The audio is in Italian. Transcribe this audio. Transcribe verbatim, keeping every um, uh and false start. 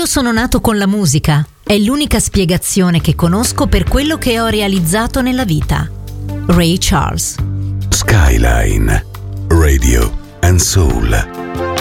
Io sono nato con la musica. È l'unica spiegazione che conosco per quello che ho realizzato nella vita. Ray Charles. Skyline Radio and Soul.